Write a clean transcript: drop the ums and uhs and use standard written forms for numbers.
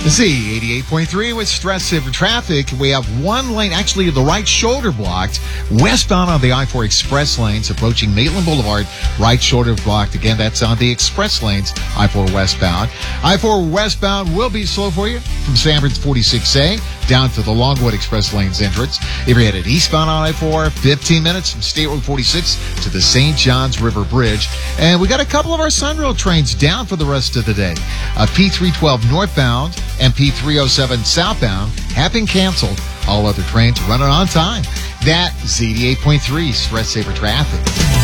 Z 88.3 with Stress Saver Traffic. We have one lane, actually the right shoulder blocked, westbound on the I-4 express lanes, approaching Maitland Boulevard. Right shoulder blocked. Again, that's on the express lanes, I-4 westbound. I-4 westbound will be slow for you from Sanford's 46A down to the Longwood Express Lanes entrance. If you're headed eastbound on I-4, 15 minutes from State Road 46 to the St. Johns River Bridge. And we got a couple of our Sunrail trains down for the rest of the day. P312 northbound and P307 southbound have been canceled. All other trains running on time. That Z 88.3 Stress Saver Traffic.